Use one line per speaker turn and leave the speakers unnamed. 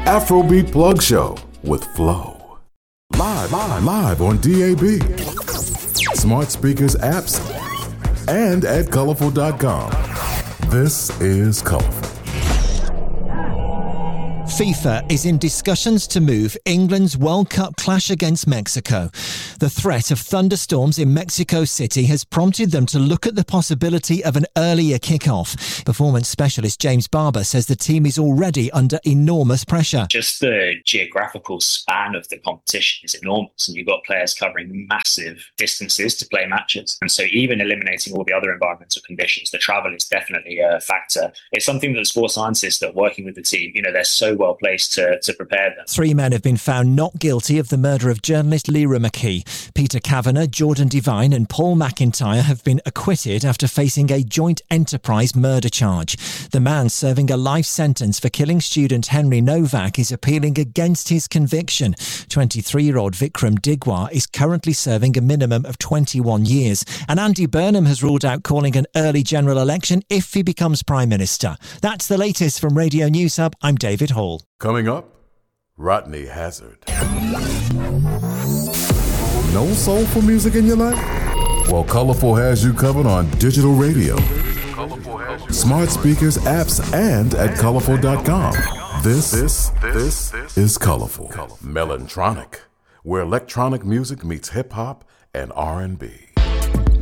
Afrobeat Plug Show with Flo. Live on DAB, smart speakers, apps, and at colorful.com. This is Colorful.
FIFA is in discussions to move England's World Cup clash against Mexico. The threat of thunderstorms in Mexico City has prompted them to look at the possibility of an earlier kick-off. Performance specialist James Barber says the team is already under enormous pressure.
Just the geographical span of the competition is enormous, and you've got players covering massive distances to play matches. And so even eliminating all the other environmental conditions, the travel is definitely a factor. It's something that the sports scientists that are working with the team, they're so well placed to prepare them.
3 men have been found not guilty of the murder of journalist Lyra McKee. Peter Kavanagh, Jordan Devine and Paul McIntyre have been acquitted after facing a joint enterprise murder charge. The man serving a life sentence for killing student Henry Novak is appealing against his conviction. 23-year-old Vikram Digwar is currently serving a minimum of 21 years. And Andy Burnham has ruled out calling an early general election if he becomes Prime Minister. That's the latest from Radio News Hub. I'm David Hall.
Coming up, Rodney Hazard. No soulful music in your life? Well, Colorful has you covered on digital radio, smart speakers, apps, and at colorful.com. This is Colorful. Melantronic, where electronic music meets hip-hop and R&B.